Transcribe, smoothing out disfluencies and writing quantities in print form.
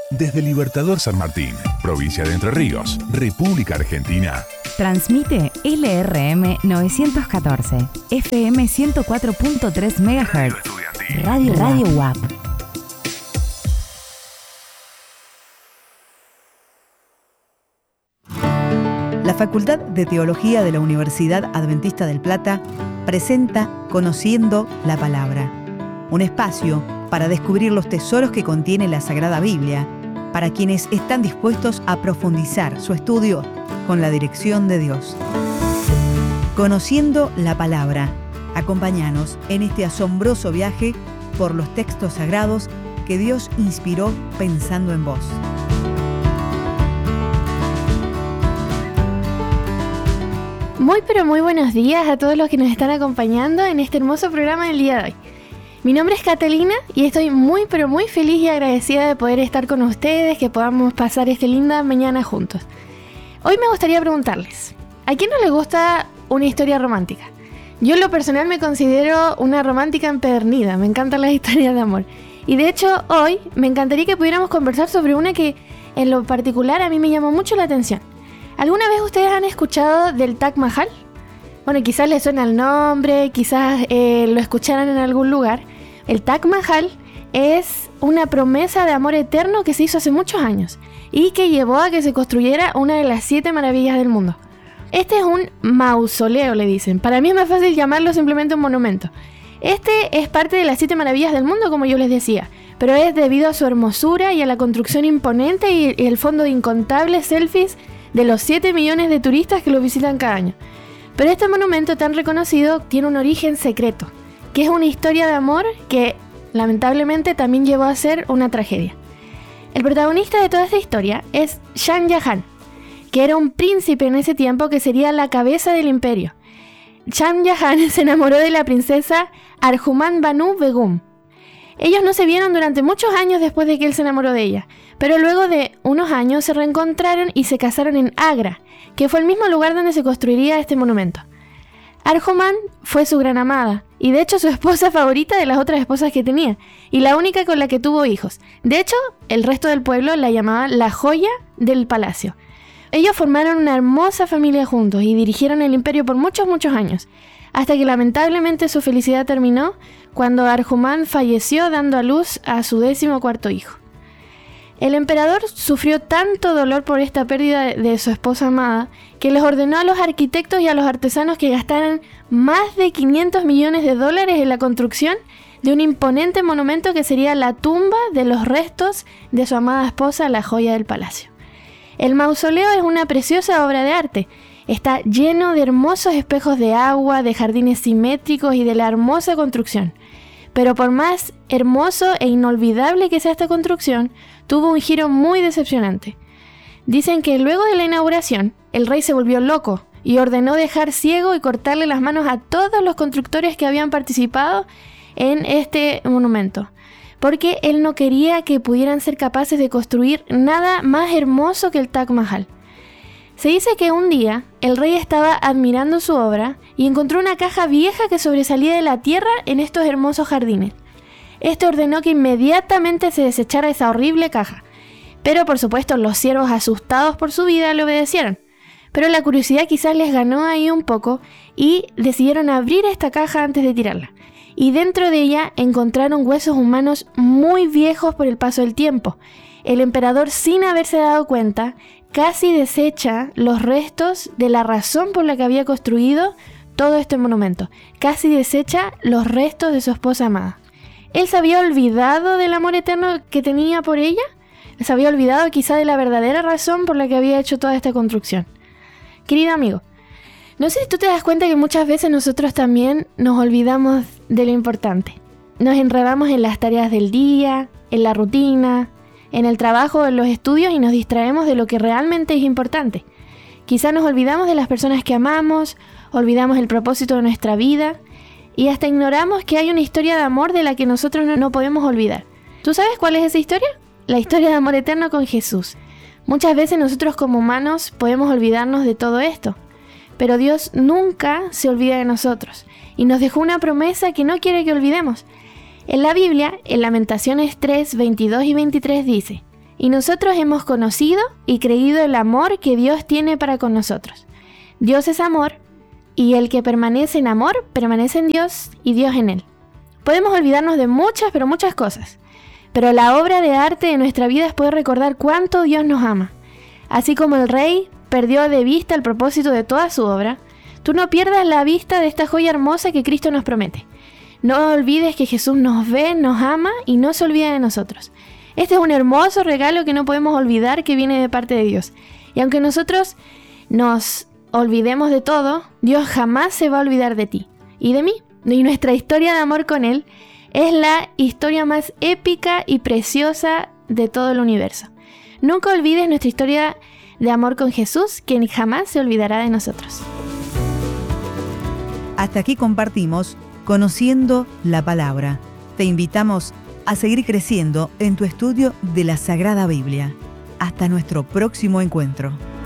Desde Libertador San Martín, provincia de Entre Ríos, República Argentina. Transmite LRM 914, FM 104.3 MHz, Radio WAP. La Facultad de Teología de la Universidad Adventista del Plata presenta Conociendo la Palabra, un espacio para descubrir los tesoros que contiene la Sagrada Biblia, para quienes están dispuestos a profundizar su estudio con la dirección de Dios. Conociendo la Palabra, acompáñanos en este asombroso viaje por los textos sagrados que Dios inspiró pensando en vos. Muy pero muy buenos días a todos los que nos están acompañando en este hermoso programa del día de hoy. Mi nombre es Catalina y estoy muy pero muy feliz y agradecida de poder estar con ustedes, que podamos pasar esta linda mañana juntos. Hoy me gustaría preguntarles, ¿a quién no le gusta una historia romántica? Yo en lo personal me considero una romántica empedernida, me encantan las historias de amor. Y de hecho hoy me encantaría que pudiéramos conversar sobre una que en lo particular a mí me llamó mucho la atención. ¿Alguna vez ustedes han escuchado del Taj Mahal? Bueno, quizás les suena el nombre, quizás lo escucharan en algún lugar. El Taj Mahal es una promesa de amor eterno que se hizo hace muchos años y que llevó a que se construyera una de las 7 maravillas del mundo. Este es un mausoleo, le dicen. Para mí es más fácil llamarlo simplemente un monumento. Este es parte de las 7 maravillas del mundo, como yo les decía, pero es debido a su hermosura y a la construcción imponente y el fondo de incontables selfies de los 7 millones de turistas que lo visitan cada año. Pero este monumento tan reconocido tiene un origen secreto, que es una historia de amor que lamentablemente también llevó a ser una tragedia. El protagonista de toda esta historia es Shah Jahan, que era un príncipe en ese tiempo que sería la cabeza del imperio. Shah Jahan se enamoró de la princesa Arjuman Banu Begum. Ellos no se vieron durante muchos años después de que él se enamoró de ella, pero luego de unos años se reencontraron y se casaron en Agra, que fue el mismo lugar donde se construiría este monumento. Arjuman fue su gran amada, y de hecho su esposa favorita de las otras esposas que tenía, y la única con la que tuvo hijos. De hecho, el resto del pueblo la llamaba la joya del palacio. Ellos formaron una hermosa familia juntos y dirigieron el imperio por muchos años, hasta que lamentablemente su felicidad terminó cuando Arjuman falleció dando a luz a su 14º hijo. El emperador sufrió tanto dolor por esta pérdida de su esposa amada que les ordenó a los arquitectos y a los artesanos que gastaran más de $500 millones en la construcción de un imponente monumento que sería la tumba de los restos de su amada esposa, la joya del palacio. El mausoleo es una preciosa obra de arte. Está lleno de hermosos espejos de agua, de jardines simétricos y de la hermosa construcción. Pero por más hermoso e inolvidable que sea esta construcción, tuvo un giro muy decepcionante. Dicen que luego de la inauguración, el rey se volvió loco y ordenó dejar ciego y cortarle las manos a todos los constructores que habían participado en este monumento, porque él no quería que pudieran ser capaces de construir nada más hermoso que el Taj Mahal. Se dice que un día el rey estaba admirando su obra y encontró una caja vieja que sobresalía de la tierra en estos hermosos jardines. Este ordenó que inmediatamente se desechara esa horrible caja, pero por supuesto los siervos, asustados por su vida, le obedecieron. Pero la curiosidad quizás les ganó ahí un poco y decidieron abrir esta caja antes de tirarla. Y dentro de ella encontraron huesos humanos muy viejos por el paso del tiempo. El emperador, sin haberse dado cuenta, casi desecha los restos de la razón por la que había construido todo este monumento. Casi desecha los restos de su esposa amada. Él se había olvidado del amor eterno que tenía por ella. Se había olvidado quizá de la verdadera razón por la que había hecho toda esta construcción. Querido amigo, no sé si tú te das cuenta que muchas veces nosotros también nos olvidamos de lo importante. Nos enredamos en las tareas del día, en la rutina, en el trabajo, en los estudios y nos distraemos de lo que realmente es importante. Quizá nos olvidamos de las personas que amamos, olvidamos el propósito de nuestra vida y hasta ignoramos que hay una historia de amor de la que nosotros no podemos olvidar. ¿Tú sabes cuál es esa historia? La historia de amor eterno con Jesús. Muchas veces nosotros como humanos podemos olvidarnos de todo esto, pero Dios nunca se olvida de nosotros y nos dejó una promesa que no quiere que olvidemos. En la Biblia, en Lamentaciones 3, 22 y 23 dice: y nosotros hemos conocido y creído el amor que Dios tiene para con nosotros. Dios es amor, y el que permanece en amor, permanece en Dios y Dios en él. Podemos olvidarnos de muchas, pero muchas cosas, pero la obra de arte de nuestra vida es poder recordar cuánto Dios nos ama. Así como el rey perdió de vista el propósito de toda su obra, tú no pierdas la vista de esta joya hermosa que Cristo nos promete. No olvides que Jesús nos ve, nos ama y no se olvida de nosotros. Este es un hermoso regalo que no podemos olvidar que viene de parte de Dios. Y aunque nosotros nos olvidemos de todo, Dios jamás se va a olvidar de ti y de mí. Y nuestra historia de amor con Él es la historia más épica y preciosa de todo el universo. Nunca olvides nuestra historia de amor con Jesús, quien jamás se olvidará de nosotros. Hasta aquí compartimos Conociendo la Palabra. Te invitamos a seguir creciendo en tu estudio de la Sagrada Biblia. Hasta nuestro próximo encuentro.